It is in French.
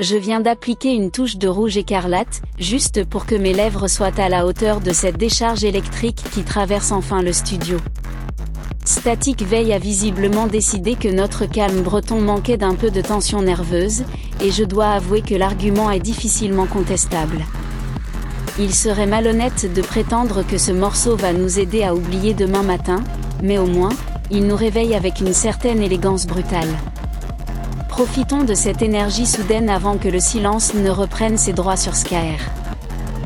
Je viens d'appliquer une touche de rouge écarlate, juste pour que mes lèvres soient à la hauteur de cette décharge électrique qui traverse enfin le studio. Static Veille a visiblement décidé que notre calme breton manquait d'un peu de tension nerveuse, et je dois avouer que l'argument est difficilement contestable. Il serait malhonnête de prétendre que ce morceau va nous aider à oublier demain matin, mais au moins, il nous réveille avec une certaine élégance brutale. Profitons de cette énergie soudaine avant que le silence ne reprenne ses droits sur Skaer.